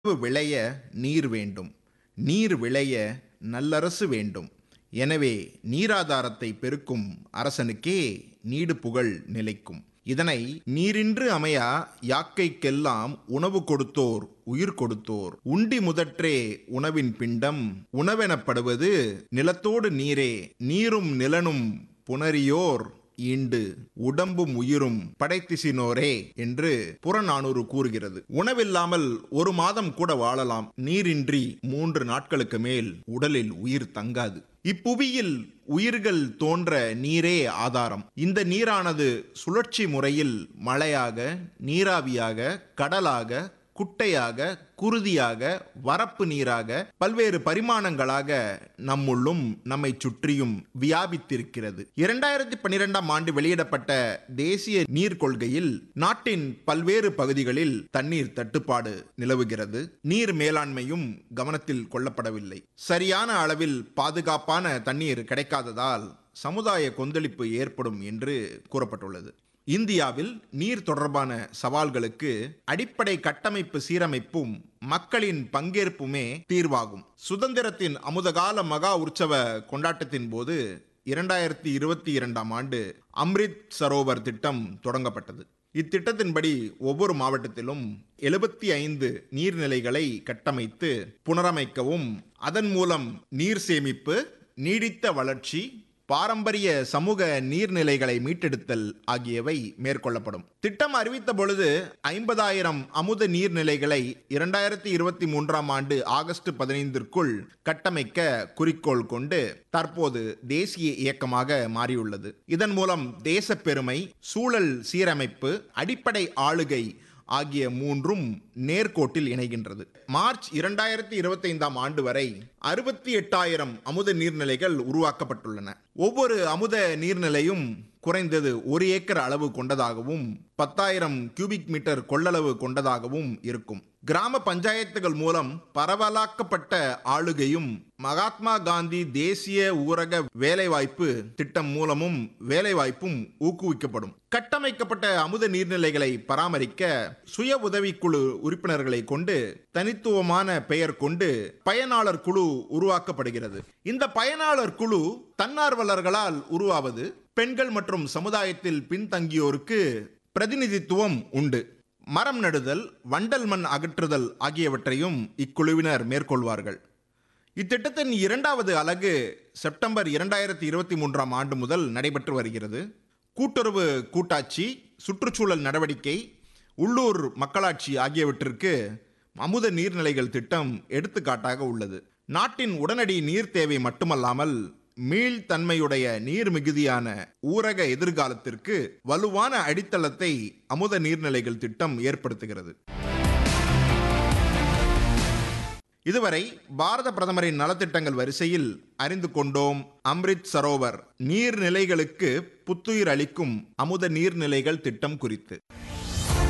விளைய நீர் வேண்டும், நீர் விளைய நல்லரசு வேண்டும். எனவே நீராதாரத்தை பெருக்கும் அரசனுக்கே நீடு புகழ் நிலைக்கும். இதனை நீரின்று அமையா யாக்கைக்கெல்லாம் உணவு கொடுத்தோர் உயிர் கொடுத்தோர் உண்டி முதற்றே உணவின் பிண்டம் உணவெனப்படுவது நிலத்தோடு நீரே. நீரும் நிலனும் புணரியோர் ஈண்டு உடம்பும் உயிரும் படைத்திசினோரே என்று புறநானூறு கூறுகிறது. உணவில்லாமல் ஒரு மாதம் கூட வாழலாம், நீரின்றி 3 நாட்களுக்கு மேல் உடலில் உயிர் தங்காது. இப்புவியில் உயிர்கள் தோன்ற நீரே ஆதாரம். இந்த நீரானது சுழற்சி முறையில் மழையாக, நீராவியாக, கடலாக, குட்டையாக, குருதியாக, வரப்பு நீராக, பல்வேறு பரிமாணங்களாக நம்முள்ளும் நம்மை சுற்றியும் வியாபித்திருக்கிறது. 2012ஆம் ஆண்டு வெளியிடப்பட்ட தேசிய நீர் கொள்கையில் நாட்டின் பல்வேறு பகுதிகளில் தண்ணீர் தட்டுப்பாடு நிலவுகிறது. நீர் மேலாண்மையும் கவனத்தில் கொள்ளப்படவில்லை. சரியான அளவில் பாதுகாப்பான தண்ணீர் கிடைக்காததால் சமுதாய கொந்தளிப்பு ஏற்படும் என்று கூறப்பட்டுள்ளது. இந்தியாவில் நீர் தொடர்பான சவால்களுக்கு அடிப்படை கட்டமைப்பு சீரமைப்பும் மக்களின் பங்கேற்புமே தீர்வாகும். சுதந்திரத்தின் அமுதகால மகா உற்சவ கொண்டாட்டத்தின் போது 2022ஆம் ஆண்டு அம்ரித் சரோவர் திட்டம் தொடங்கப்பட்டது. இத்திட்டத்தின்படி ஒவ்வொரு மாவட்டத்திலும் 75 நீர்நிலைகளை கட்டமைத்து புனரமைக்கவும், அதன் மூலம் நீர் சேமிப்பு, நீடித்த வளர்ச்சி, பாரம்பரிய சமூக நீர்நிலைகளை மீட்டெடுத்தல் ஆகியவை மேற்கொள்ளப்படும். திட்டம் அறிவித்த பொழுது 50,000 அமுத நீர்நிலைகளை 2023ஆம் ஆண்டு ஆகஸ்ட் 15ற்குள் கட்டமைக்க குறிக்கோள் கொண்டு தற்போது தேசிய இயக்கமாக மாறியுள்ளது. இதன் மூலம் தேசப்பெருமை, சூழல் சீரமைப்பு, அடிப்படை ஆளுகை ஆகிய 3ம் நேர்கோட்டில் இணைகின்றது. மார்ச் 2025ஆம் ஆண்டு வரை 68,000 அமுத நீர்நிலைகள் உருவாக்கப்பட்டுள்ளன. ஒவ்வொரு அமுத நீர்நிலையும் குறைந்தது 1 ஏக்கர் அளவு கொண்டதாகவும் 10,000 கியூபிக் மீட்டர் கொள்ளளவு கொண்டதாகவும் இருக்கும். கிராம பஞ்சாயத்துகள் மூலம் பரவலாக்கப்பட்ட ஆளுகையும் மகாத்மா காந்தி தேசிய ஊரக வேலைவாய்ப்பு திட்டம் மூலமும் வேலைவாய்ப்பும் ஊக்குவிக்கப்படும். கட்டமைக்கப்பட்ட அமுத நீர்நிலைகளை பராமரிக்க சுய உதவிக்குழு உறுப்பினர்களை கொண்டு தனித்துவமான பெயர் கொண்டு பயனாளர் குழு உருவாக்கப்படுகிறது. இந்த பயனாளர் குழு தன்னார்வலர்களால் உருவாவது. பெண்கள் மற்றும் சமுதாயத்தில் பின்தங்கியோருக்கு பிரதிநிதித்துவம் உண்டு. மரம் நடுதல், வண்டல் மண் அகற்றுதல் ஆகியவற்றையும் இக்குழுவினர் மேற்கொள்வார்கள். இத்திட்டத்தின் 2வது அலகு செப்டம்பர் 2023ஆம் ஆண்டு முதல் நடைபெற்று வருகிறது. கூட்டுறவு கூட்டாட்சி, சுற்றுச்சூழல் நடவடிக்கை, உள்ளூர் மக்களாட்சி ஆகியவற்றிற்கு அமுத நீர்நிலைகள் திட்டம் எடுத்துக்காட்டாக உள்ளது. நாட்டின் உடனடி நீர் தேவை மட்டுமல்லாமல் மீள்தன்மையுடைய நீர் மிகுதியான ஊரக எதிர்காலத்திற்கு வலுவான அடித்தளத்தை அமுத நீர்நிலைகள் திட்டம் ஏற்படுத்துகிறது. இதுவரை பாரத பிரதமரின் நலத்திட்டங்கள் வரிசையில் அறிந்து கொண்டோம் அம்ரித் சரோவர் நீர்நிலைகளுக்கு புத்துயிர் அளிக்கும் அமுத நீர்நிலைகள் திட்டம் குறித்து.